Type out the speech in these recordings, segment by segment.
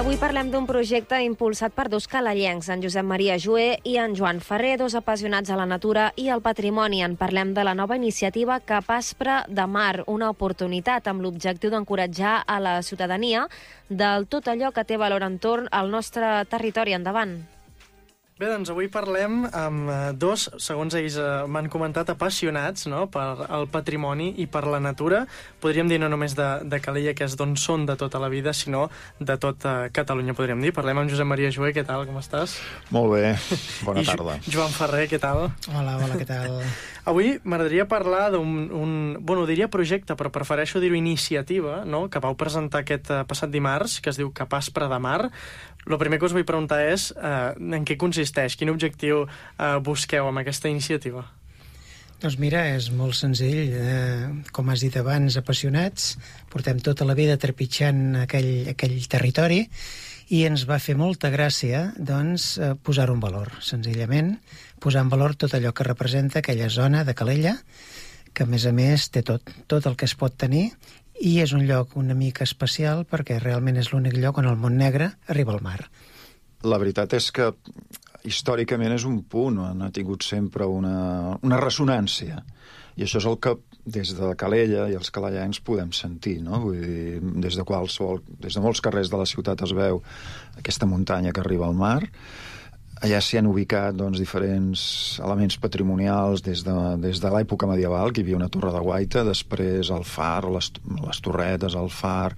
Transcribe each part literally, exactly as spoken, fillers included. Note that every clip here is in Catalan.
Avui parlem d'un projecte impulsat per dos calellencs, en Josep Maria Joé i en Joan Ferrer, dos apassionats a la natura i al patrimoni. En parlem de la nova iniciativa Cap Aspre de Mar, una oportunitat amb l'objectiu d'encoratjar a la ciutadania del tot allò que té valor entorn al nostre territori. Endavant. Bé, doncs avui parlem amb dos, segons ells m'han comentat, apassionats, no?, per el patrimoni i per la natura. Podríem dir no només de, de Calella, que és d'on són de tota la vida, sinó de tota Catalunya, podríem dir. Parlem amb Josep Maria Joé. Què tal, com estàs? Molt bé, bona I tarda. Jo, Joan Ferrer, què tal? Hola, hola, què tal? Avui m'agradaria parlar d'un, un, bueno, diria projecte, però prefereixo dir-ho iniciativa, no?, que vau presentar aquest passat dimarts, que es diu Cap Aspre de Mar. El primer que us vull preguntar és eh, en què consisteix, quin objectiu eh, busqueu amb aquesta iniciativa? Doncs mira, és molt senzill. Eh, com has dit abans, apassionats, portem tota la vida trepitjant aquell, aquell territori i ens va fer molta gràcia doncs, eh, posar-ho en valor, senzillament, posar en valor tot allò que representa aquella zona de Calella, que a més a més té tot, tot el que es pot tenir, i és un lloc una mica especial perquè realment és l'únic lloc on el Montnegre arriba al mar. La veritat és que històricament és un punt on ha tingut sempre una, una ressonància, i això és el que des de Calella i els calellencs podem sentir, no? Vull dir, des de qualsevol, des de molts carrers de la ciutat es veu aquesta muntanya que arriba al mar. Allà s'hi han ubicat doncs, diferents elements patrimonials des de, des de l'època medieval, que hi havia una torre de guaita, després el far, les, les torretes, el far,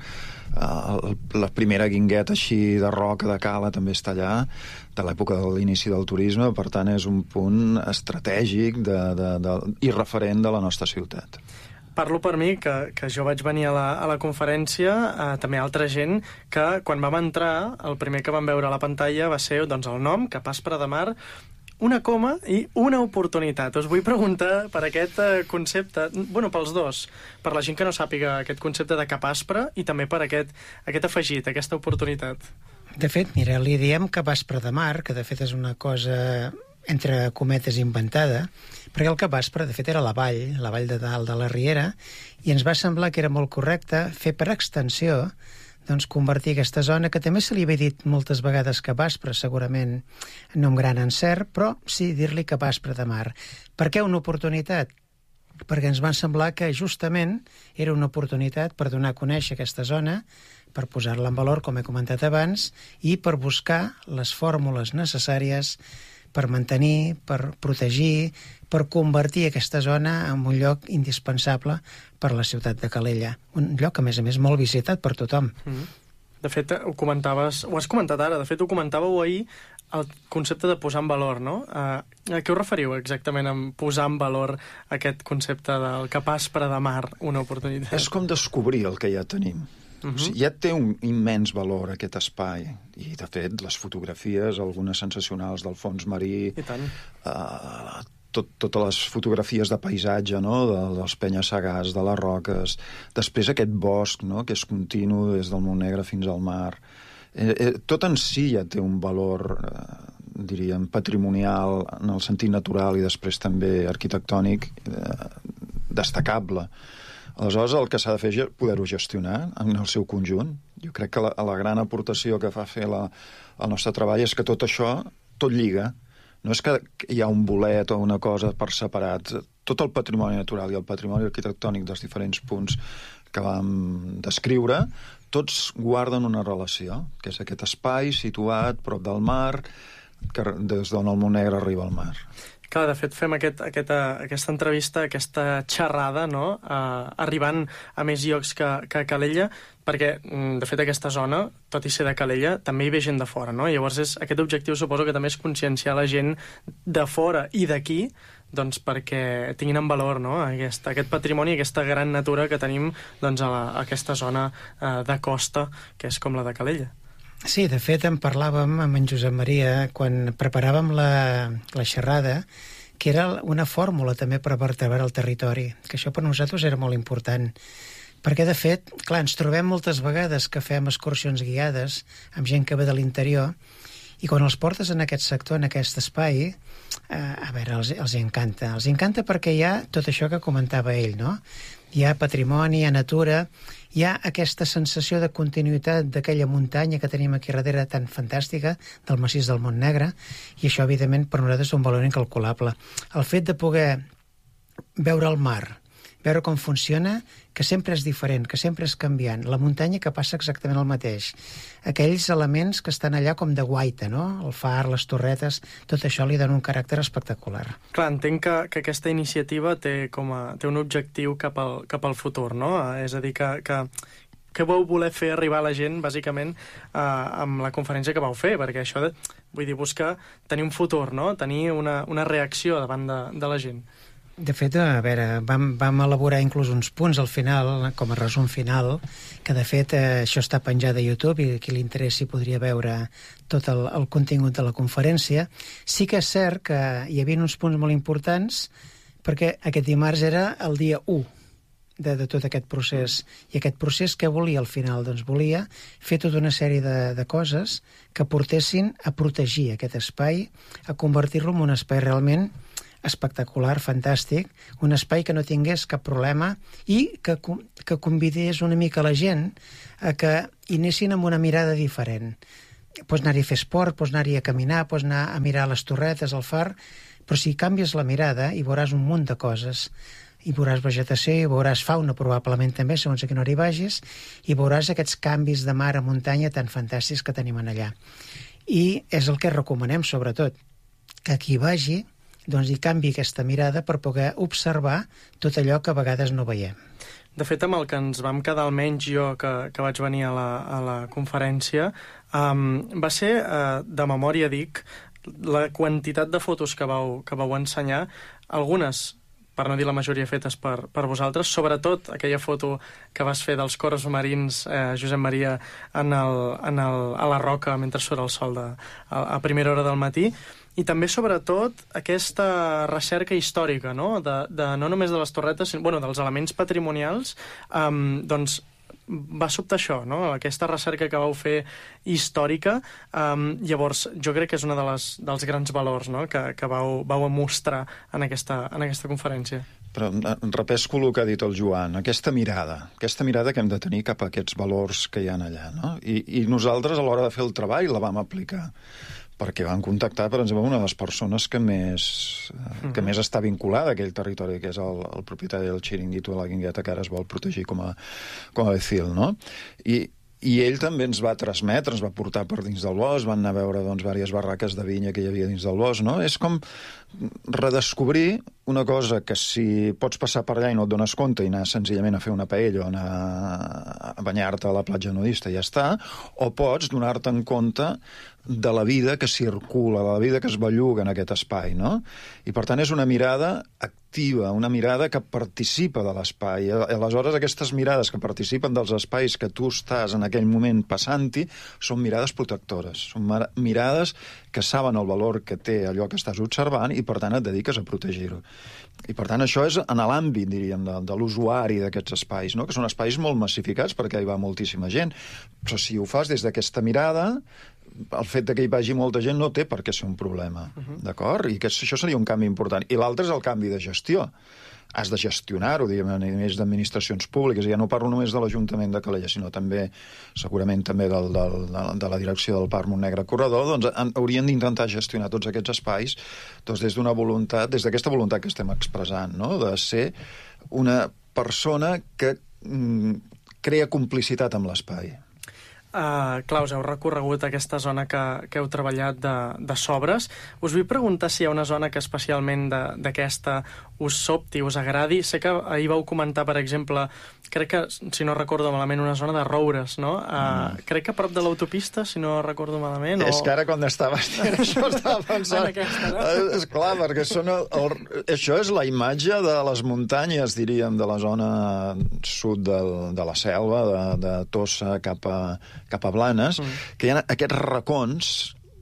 eh, la primera guingueta així de roca de cala també està allà, de l'època de l'inici del turisme. Per tant, és un punt estratègic de, de, de, i referent de la nostra ciutat. Parlo per mi, que, que jo vaig venir a la, a la conferència, eh, també altra gent, que quan vam entrar, el primer que vam veure a la pantalla va ser doncs, el nom, Cap Aspre de Mar, una coma i una oportunitat. Us vull preguntar per aquest eh, concepte, bueno, pels dos, per la gent que no sàpiga aquest concepte de Cap Aspre i també per aquest, aquest afegit, aquesta oportunitat. De fet, mira, li diem Cap Aspre de Mar, que de fet és una cosa entre cometes inventada, perquè el Cap Aspre, de fet, era la vall, la vall de dalt de la Riera, i ens va semblar que era molt correcte fer per extensió, doncs, convertir aquesta zona, que també se li havia dit moltes vegades Cap Aspre, segurament no amb gran encert, però sí dir-li Cap Aspre de Mar. Per què una oportunitat? Perquè ens va semblar que justament era una oportunitat per donar a conèixer aquesta zona, per posar-la en valor, com he comentat abans, i per buscar les fórmules necessàries per mantenir, per protegir, per convertir aquesta zona en un lloc indispensable per la ciutat de Calella. Un lloc, a més a més, molt visitat per tothom. Mm-hmm. De fet, ho comentaves, ho has comentat ara, de fet ho comentàveu ahir, el concepte de posar en valor, no? Uh, a què us referiu exactament amb posar en valor aquest concepte del Cap Aspre de Mar, una oportunitat? És com descobrir el que ja tenim. Uh-huh. O sigui, ja té un immens valor aquest espai, i de fet les fotografies, algunes sensacionals del fons marí, I tant. Uh, tot, totes les fotografies de paisatge, no?, de, dels penya-segats, de les roques, després aquest bosc, no?, que és continu des del Montnegre fins al mar. Eh, eh, tot en si ja té un valor, eh, diríem, patrimonial en el sentit natural i després també arquitectònic eh, destacable. Aleshores, el que s'ha de fer és poder-ho gestionar en el seu conjunt. Jo crec que la, la gran aportació que fa fer la, el nostre treball és que tot això, tot lliga. No és que hi ha un bolet o una cosa per separat. Tot el patrimoni natural i el patrimoni arquitectònic dels diferents punts que vam descriure, tots guarden una relació, que és aquest espai situat prop del mar, que des d'on el Montnegre arriba al mar. Clar, de fet, fem aquest, aquesta, aquesta entrevista, aquesta xerrada, no?, uh, arribant a més llocs que, que Calella, perquè, de fet, aquesta zona, tot i ser de Calella, també hi ve gent de fora, no? Llavors, és, aquest objectiu suposo que també és conscienciar la gent de fora i d'aquí, doncs perquè tinguin en valor, no?, aquest, aquest patrimoni, aquesta gran natura que tenim doncs, a, la, a aquesta zona uh, de costa, que és com la de Calella. Sí, de fet, en parlàvem amb en Josep Maria quan preparàvem la, la xerrada, que era una fórmula també per vertebrar el territori, que això per nosaltres era molt important. Perquè, de fet, clar, ens trobem moltes vegades que fem excursions guiades amb gent que ve de l'interior I quan els portes en aquest sector, en aquest espai, eh, a veure, els, els encanta. Els encanta perquè hi ha tot això que comentava ell, no? Hi ha patrimoni, hi ha natura, hi ha aquesta sensació de continuïtat d'aquella muntanya que tenim aquí darrere tan fantàstica, del massís del Montnegre, i això, evidentment, per nosaltres és un valor incalculable. El fet de poder veure el mar, veure com funciona, que sempre és diferent, que sempre és canviant. La muntanya que passa exactament el mateix. Aquells elements que estan allà com de guaita, no? El far, les torretes, tot això li dona un caràcter espectacular. Clar, entenc que, que aquesta iniciativa té, com a, té un objectiu cap al, cap al futur, no? És a dir, que, que, que vau voler fer arribar a la gent, bàsicament, eh, amb la conferència que vau fer, perquè això, de, vull dir, buscar tenir un futur, no? Tenir una, una reacció davant de, de la gent. De fet, a veure, vam, vam elaborar inclús uns punts al final, com a resum final, que de fet eh, això està penjat a YouTube i qui li interessi podria veure tot el, el contingut de la conferència. Sí que és cert que hi havia uns punts molt importants perquè aquest dimarts era el dia u de, de tot aquest procés. I aquest procés què volia al final? Doncs volia fer tota una sèrie de, de coses que portessin a protegir aquest espai, a convertir-lo en un espai realment espectacular, fantàstic, un espai que no tingués cap problema i que, que convidés una mica la gent a que hi anessin amb una mirada diferent. Pots anar-hi a fer esport, pots anar-hi a caminar, pots anar a mirar les torretes, el far, però si canvies la mirada hi veuràs un munt de coses. Hi veuràs vegetació, hi veuràs fauna, probablement també, segons a quina hora hi vagis, i veuràs aquests canvis de mar a muntanya tan fantàstics que tenim allà. I és el que recomanem, sobretot, que qui vagi doncs hi canvi aquesta mirada per poder observar tot allò que a vegades no veiem. De fet, amb el que ens vam quedar, almenys jo, que, que vaig venir a la, a la conferència, um, va ser, uh, de memòria dic, la quantitat de fotos que vau, que vau ensenyar, algunes, per no dir la majoria, fetes per, per vosaltres, sobretot aquella foto que vas fer dels coros marins, eh, Josep Maria, en el, en el, a la roca mentre surt el sol de, a, a primera hora del matí, i també, sobretot, aquesta recerca històrica, no? De, de, no només de les torretes, sinó, bueno, dels elements patrimonials, um, doncs va sobtar això, no? Aquesta recerca que vau fer històrica. Um, llavors, jo crec que és una de les, dels grans valors, no? que, que vau, vau mostrar en aquesta, en aquesta conferència. Però repesco el que ha dit el Joan, aquesta mirada, aquesta mirada que hem de tenir cap a aquests valors que hi ha allà, no? I, i nosaltres, a l'hora de fer el treball, la vam aplicar, perquè van contactar, per exemple, una de les persones que més, uh-huh. que més està vinculada a aquell territori, que és el, el propietari del xiringuito de la Guingueta, que ara es vol protegir com a, com a becil, no? I, I ell també ens va transmetre, ens va portar per dins del bosc, van anar a veure, doncs, diverses barraques de vinya que hi havia dins del bosc, no? És com redescobrir una cosa que si pots passar per allà i no et dones compte i anar senzillament a fer una paella o anar a banyar-te a la platja nudista i ja està, o pots donar-te en compte de la vida que circula, de la vida que es belluga en aquest espai, no? I per tant és una mirada activa, una mirada que participa de l'espai. Aleshores aquestes mirades que participen dels espais que tu estàs en aquell moment passant-hi són mirades protectores, són mirades que saben el valor que té allò que estàs observant i per tant et dediques a protegir-ho. I per tant això és en l'àmbit, diríem, de, de l'usuari d'aquests espais, no? Que són espais molt massificats perquè hi va moltíssima gent, però si ho fas des d'aquesta mirada, el fet de que hi vagi molta gent no té per què ser un problema, uh-huh. d'acord? I que això seria un canvi important. I l'altre és el canvi de gestió. Has de gestionar-ho, diguem, a nivell d'administracions públiques. I ja no parlo només de l'Ajuntament de Calella, sinó també, segurament també del, del, de la direcció del Parc Montnegre Corredor, doncs haurien d'intentar gestionar tots aquests espais doncs, des d'una voluntat, des d'aquesta voluntat que estem expressant, no? De ser una persona que mm, crea complicitat amb l'espai. Uh, clar, us heu recorregut aquesta zona que, que heu treballat de, de sobres. Us vull preguntar si hi ha una zona que especialment d'aquesta us sobti, us agradi. Sé que ahir vau comentar, per exemple, crec que, si no recordo malament, una zona de roures, no? Uh, mm. Crec que a prop de l'autopista, si no recordo malament. És o... que ara quan estaves dient això estava pensant... en aquesta, no? És clar, perquè són el, el, això és la imatge de les muntanyes, diríem, de la zona sud del, de la selva, de, de Tossa cap a cap a Blanes, mm. que hi ha aquests racons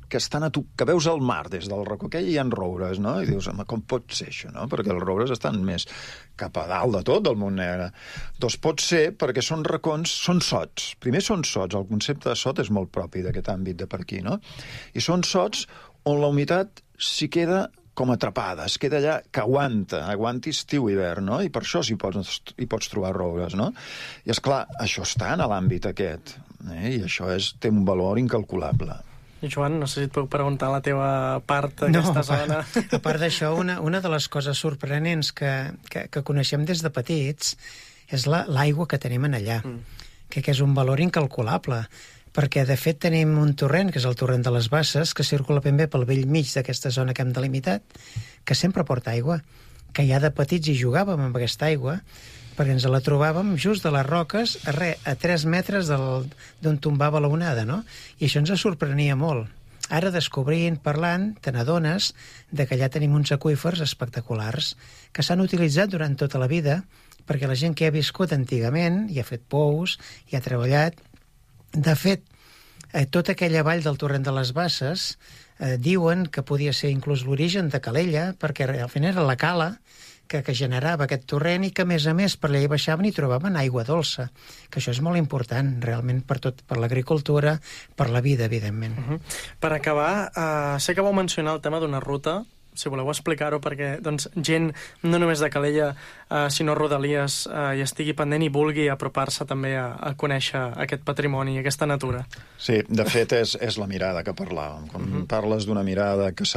que estan a tu, que veus el mar des del racó aquell i hi ha roures, no? I dius, home, com pot ser això, no? Perquè els roures estan més cap a dalt de tot del Montnegre. Doncs pot ser perquè són racons, són sots. Primer són sots, el concepte de sot és molt propi d'aquest àmbit de per aquí, no? I són sots on la humitat s'hi queda com atrapada, es queda allà que aguanta, aguanta estiu i hivern, no? I per això hi pots, hi pots trobar roures, no? I, esclar, això està en l'àmbit aquest, eh? I això és, té un valor incalculable. I Joan, no sé si et puc preguntar la teva part d'aquesta no, zona. A part d'això, una, una de les coses sorprenents que, que, que coneixem des de petits és l'aigua la, que tenim en allà, mm. que, que és un valor incalculable, perquè de fet tenim un torrent, que és el torrent de les Basses, que circula ben bé pel vell mig d'aquesta zona que hem delimitat, que sempre porta aigua, que ja de petits hi jugàvem amb aquesta aigua, perquè ens la trobàvem just de les roques, a, re, a tres metres d'on tombava la onada, no? I això ens sorprenia molt. Ara, descobrint, parlant, te n'adones que allà tenim uns aqüífers espectaculars que s'han utilitzat durant tota la vida, perquè la gent que ha viscut antigament i ha fet pous, i ha treballat. De fet, eh, tota aquella vall del torrent de les Basses eh, diuen que podia ser inclús l'origen de Calella, perquè al final era la cala que, que generava aquest torrent i que, a més a més, per allà hi baixaven i trobaven aigua dolça, que això és molt important, realment, per tot, per l'agricultura, per la vida, evidentment. Uh-huh. Per acabar, uh, sé que vau mencionar el tema d'una ruta, si voleu explicar-ho, perquè doncs, gent no només de Calella, uh, sinó Rodalies, uh, hi estigui pendent i vulgui apropar-se també a, a conèixer aquest patrimoni, aquesta natura. Sí, de fet, és, és la mirada que parlàvem. Quan uh-huh. parles d'una mirada que